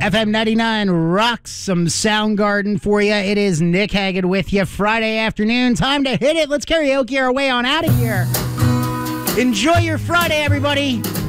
FM 99 rocks some Soundgarden for you. It is Nick Haggard with you Friday afternoon. Time to hit it. Let's karaoke our way on out of here. Enjoy your Friday, everybody.